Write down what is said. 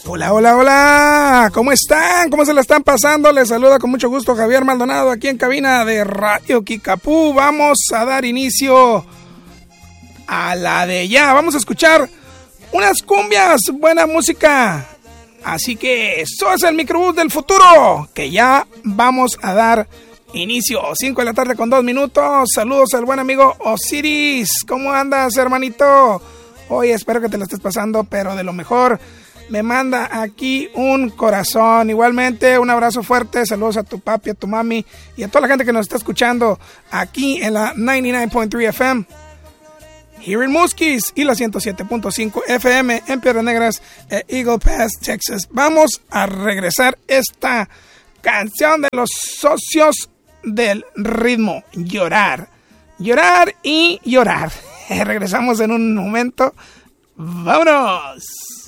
Hola, hola, hola, ¿cómo están? ¿Cómo se la están pasando? Les saluda con mucho gusto Javier Maldonado aquí en cabina de Radio Kickapoo. Vamos a dar inicio a la de ya. Vamos a escuchar unas cumbias, buena música. Así que eso es el microbús del futuro, que ya vamos a dar inicio. 5 de la tarde con 2 minutos. Saludos al buen amigo Osiris. ¿Cómo andas, hermanito? Hoy espero que te lo estés pasando, pero de lo mejor. Me manda aquí un corazón. Igualmente, un abrazo fuerte. Saludos a tu papi, a tu mami y a toda la gente que nos está escuchando aquí en la 99.3 FM. Here in Muskis y la 107.5 FM en Piedras Negras, Eagle Pass, Texas. Vamos a regresar esta canción de los socios del ritmo. Llorar. Llorar y llorar. Regresamos en un momento. ¡Vámonos!